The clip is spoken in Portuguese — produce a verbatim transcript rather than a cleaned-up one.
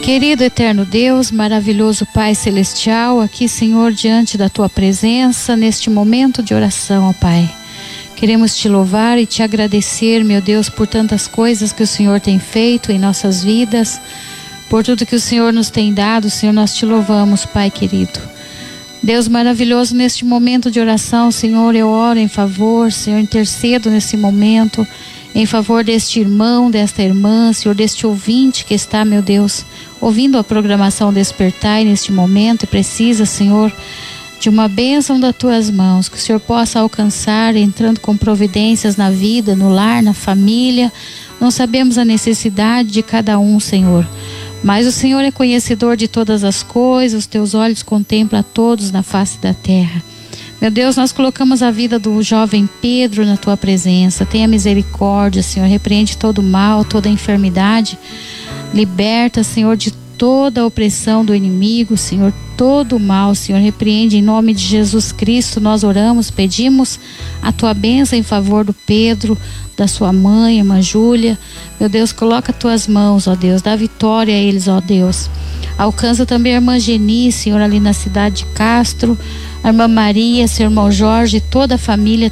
Querido eterno Deus, maravilhoso Pai Celestial, aqui, Senhor, diante da Tua presença, neste momento de oração, ó Pai. Queremos Te louvar e Te agradecer, meu Deus, por tantas coisas que o Senhor tem feito em nossas vidas, por tudo que o Senhor nos tem dado. Senhor, nós Te louvamos, Pai querido. Deus maravilhoso, neste momento de oração, Senhor, eu oro em favor, Senhor, intercedo nesse momento, em favor deste irmão, desta irmã, Senhor, deste ouvinte que está, meu Deus, ouvindo a programação Despertai neste momento e precisa, Senhor, de uma bênção das Tuas mãos, que o Senhor possa alcançar, entrando com providências na vida, no lar, na família. Não sabemos a necessidade de cada um, Senhor, mas o Senhor é conhecedor de todas as coisas, os Teus olhos contemplam a todos na face da terra. Meu Deus, nós colocamos a vida do jovem Pedro na Tua presença. Tenha misericórdia, Senhor, repreende todo o mal, toda a enfermidade. Liberta, Senhor, de toda a opressão do inimigo, Senhor, todo o mal, Senhor, repreende em nome de Jesus Cristo. Nós oramos, pedimos a Tua bênção em favor do Pedro, da sua mãe, irmã Júlia. Meu Deus, coloca as Tuas mãos, ó Deus, dá vitória a eles, ó Deus. Alcança também a irmã Geni, Senhor, ali na cidade de Castro, a irmã Maria, seu irmão Jorge, toda a família